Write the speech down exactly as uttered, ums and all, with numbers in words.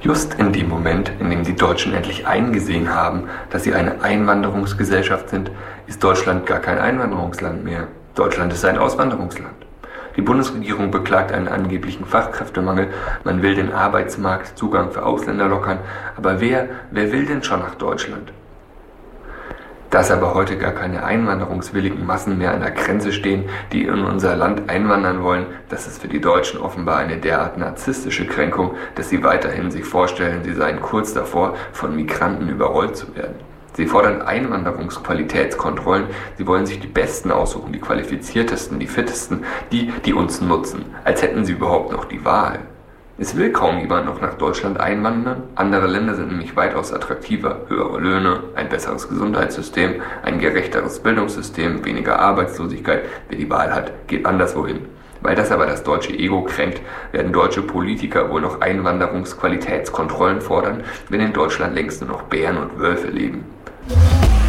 Just in dem Moment, in dem die Deutschen endlich eingesehen haben, dass sie eine Einwanderungsgesellschaft sind, ist Deutschland gar kein Einwanderungsland mehr. Deutschland ist ein Auswanderungsland. Die Bundesregierung beklagt einen angeblichen Fachkräftemangel, man will den Arbeitsmarktzugang für Ausländer lockern, aber wer, wer will denn schon nach Deutschland? Dass aber heute gar keine einwanderungswilligen Massen mehr an der Grenze stehen, die in unser Land einwandern wollen, das ist für die Deutschen offenbar eine derart narzisstische Kränkung, dass sie weiterhin sich vorstellen, sie seien kurz davor, von Migranten überrollt zu werden. Sie fordern Einwanderungsqualitätskontrollen, sie wollen sich die Besten aussuchen, die qualifiziertesten, die fittesten, die, die uns nutzen, als hätten sie überhaupt noch die Wahl. Es will kaum jemand noch nach Deutschland einwandern. Andere Länder sind nämlich weitaus attraktiver. Höhere Löhne, ein besseres Gesundheitssystem, ein gerechteres Bildungssystem, weniger Arbeitslosigkeit. Wer die Wahl hat, geht anderswohin. Weil das aber das deutsche Ego kränkt, werden deutsche Politiker wohl noch Einwanderungsqualitätskontrollen fordern, wenn in Deutschland längst nur noch Bären und Wölfe leben.